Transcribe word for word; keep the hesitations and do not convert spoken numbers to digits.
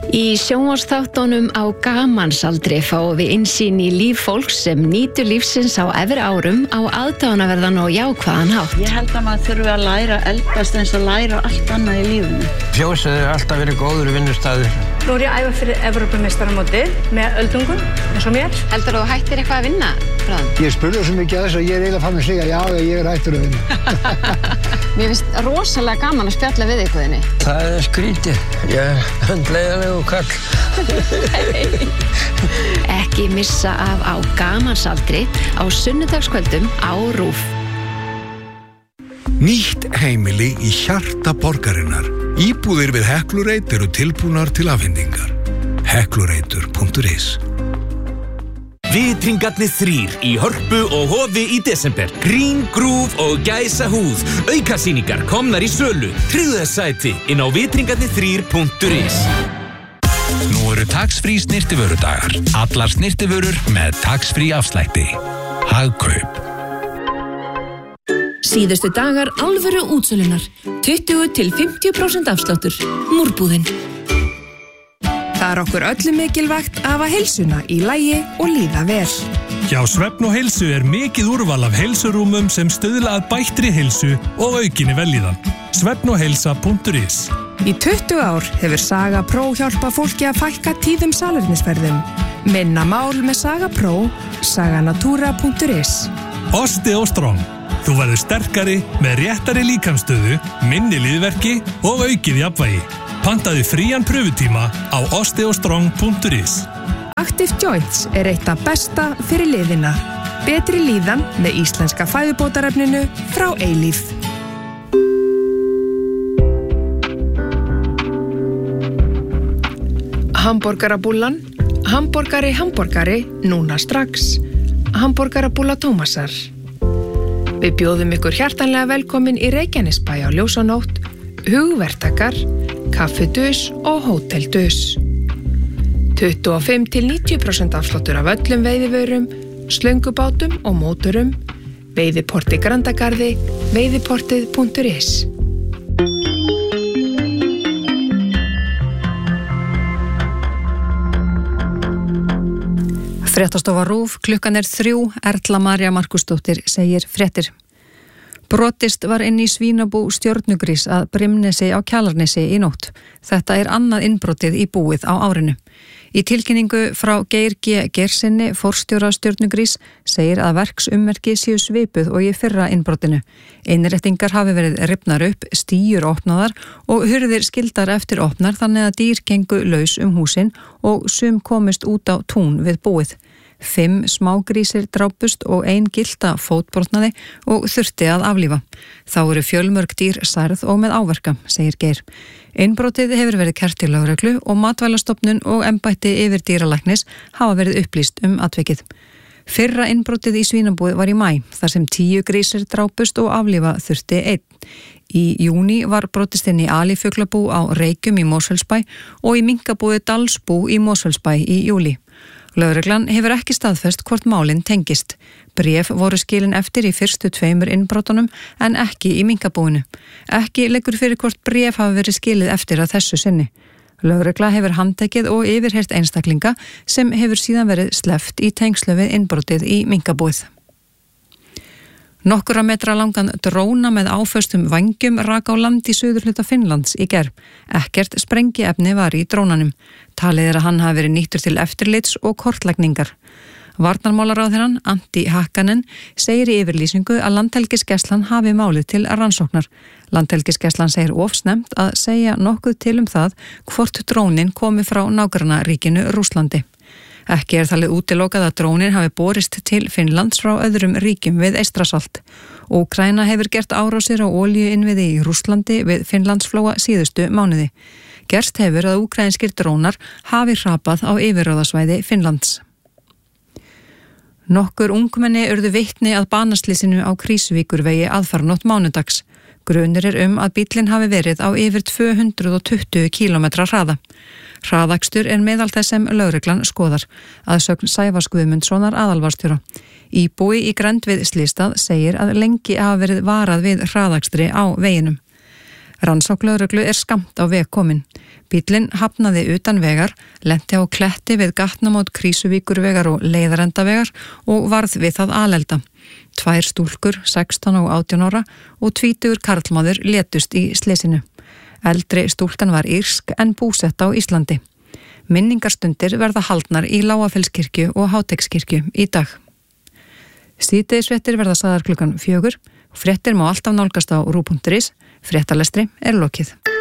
Í sjónvarpsþáttunum á gamansaldri fáum við innsýn í líf fólks sem nýtur lífsins á efri árum á aðdáunarverðan og jákvæðan hátt. Ég held að maður þurfi að læra eldast eins og læra allt annað í lífinu. Fjósið er alltaf verið góður vinnustaður. Nú er ég að æfa fyrir Evrópumeistaramótið með öldungum eins og mér. Heldur þú hættir eitthvað að vinna, bráðum? Ég spurði svo mikið að þess að ég er eiginlega fann að segja já, ég er hættur að vinna. Mér finnst rosalega gaman að spjalla við ykkurðinni. Það er skrítið. Ég er hundleiðanlegu kall. Ekki missa af á gamansaldri á sunnudagskvöldum á RÚV. Nýtt heimili í hjarta borgarinnar. Íbúðir við Heklureit eru tilbúnar til afhendingar. heklureitur punktur is. Vitringarnir þrír í Hörpu og Hofi í desember. Grín, grúf og gæsa húð. Aukasýningar komnar í sölu. Tryggðu þess sæti inn á vitringarnir þrír punktur is. Nú eru tax-free snyrtivörudagar. Allar snyrtivörur með tax-free afslætti. Hagkaup. Síðustu dagar alvöru útsölunar. tuttugu til fimmtíu prósent afsláttur. Múrbúðin. Það er okkur öllum mikilvægt að hafa heilsuna í lagi og líða vel. Hjá Svefn og heilsu er mikið úrval af heilsurúmum sem stuðla að bættri heilsu og aukinni vellíðan. svefn og heilsa punktur is. Í tuttugu ár hefur Saga Pro hjálpað fólki að fækka tíðum salernisferðum. Minna mál með Saga Pro, saganatúra punktur is. Osteostrong. Þú verður sterkari með réttari líkamsstöðu, minni liðverki og aukið jafnvægi. Pantaðu frían pröfutíma á osteostrong punktur is. Active Joints er eitt af besta fyrir liðina. Betri líðan með íslenska fæðubótarefninu frá Eilíf. Hamborgarabúllan. Hamborgari, hamborgari, núna strax. Hamborgarabúlla Tómasar. Við bjóðum ykkur hjartanlega velkomin í Reykjanesbæ á ljósanótt, hugvertakar, kaffidus og hóteldus. tuttugu og fimm til níutíu prósent afsláttur af öllum veiðivörum, slöngubátum og mótorum. Veiðiporti Grandagarði, veiðiportið punktur is. Fréttastofa RÚV, klukkan er þrjú, Erla María Markusdóttir segir fréttir. Brotist var inn í svínabú Stjörnugrís að Brimnesi á Kjalarnesi í nótt. Þetta er annað innbrotið í búið á árinu. Í tilkynningu frá Geir G. Geirsinni, forstjóra Stjörnugrís, segir að verksummerki séu svipuð og í fyrra innbrotinu. Innréttingar hafi verið rifnar upp, stíur opnaðar og hurðir skildar eftir opnar þannig að dýr gengu laus um húsin og sum komist út á tún við búið. Fimm smágrísir drápust og ein gilta fótbrotnaði og þurfti að aflífa. Þá eru fjölmörg dýr særð og með áverka, segir Geir. Innbrotið hefur verið kært til lögreglu og Matvælastofnun og embætti yfir dýralæknis hafa verið upplýst um atvikið. Fyrra innbrotið í svínabúið var í maí, þar sem tíu grísir drápust og aflífa þurfti einn. Í júní var brotist inn í alifuglabú á Reykjum í Mosfellsbæ og í minkabúið Dalsbú í Mosfellsbæ í júlí. Lögreglan hefur ekki staðfest hvort málin tengist. Bréf voru skilin eftir í fyrstu tveimur innbrotunum en ekki í minkabúinu. Ekki leggur fyrir hvort bréf hafi verið skilið eftir að þessu sinni. Lögregla hefur handtekið og yfirheyrt einstaklinga sem hefur síðan verið sleppt í tengslu við innbrotið í minkabúið. Nokkura metra langan dróna með áföstum vængjum rak á land í suðurhluta Finnlands í gær. Ekkert sprengiefni var í drónanum. Talið er að hann hafi verið nýttur til eftirlits og kortlagningar. Varnarmálaráðherrann Antti Hakkanen segir í yfirlýsingu að Landhelgisgæslan hafi málið til rannsóknar. Landhelgisgæslan segir ofsnemmt að segja nokkuð til um það hvort drónin komi frá nágrannaríkinu Rússlandi. Ekki er talið útilokað að drónin hafi borist til Finnlands frá öðrum ríkjum við Eystrasalt. Úkraína hefur gert árásir á olíuinnviði í Rússlandi við Finnlandsflóa síðustu mánuði. Gerst hefur að úkraínskir drónar hafi hrapað á yfirráðasvæði Finnlands. Nokkur ungmenni urðu vitni að banaslysinu á Krýsuvíkurvegi aðfarnótt mánudags. Grunur er um að bíllinn hafi verið á yfir tvö hundruð og tuttugu kílómetra hraða. Hraðakstur er meðal þess sem lögreglan skoðar, að sögn Sævars Guðmundssonar aðalvarstjóra. Íbúi í grennd við slysstað segir að lengi hafa verið varað við hraðakstri á veginum. Rannsókn lögreglu er skammt á veg komin. Bíllinn hafnaði utan vegar, lenti á kletti við gatnamót Krísuvíkurvegar og Leiðarendavegar og varð við það alelda. Tvær stúlkur, sextán og átján ára og tvítugur karlmaður létust í slysinu. Eldri stúlkan var írsk en búsett á Íslandi. Minningarstundir verða haldnar í Lágafellskirkju og Háteigskirkju í dag. Síðdegisfréttir verða sagðar klukkan fjögur. Fréttir má alltaf nálgast á rúv punktur is. Fréttalestri er lokið.